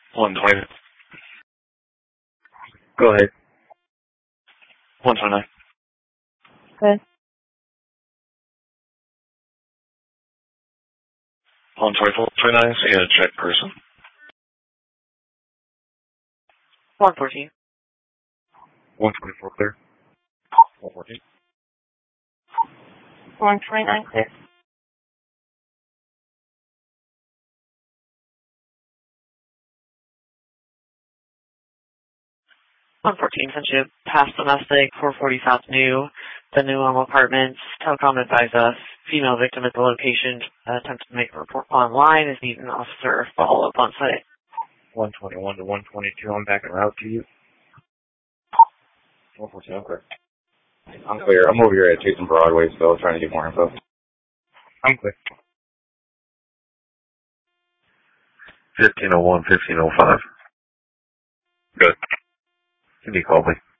120. Go ahead. 129. Good. 124, 29, so you got a check person. 114. 124 clear. 114. 129 clear. 114, since you passed domestic, 440 South New, the New Home Apartments. Telecom advised us, female victim at the location, attempted to make a report online, is needing an officer follow-up on site. 121 to 122, I'm back en route to you. 114, I'm clear. I'm clear. I'm over here at Chase and Broadway, so trying to get more info. I'm clear. 1501, 1505. Good. Can you call me?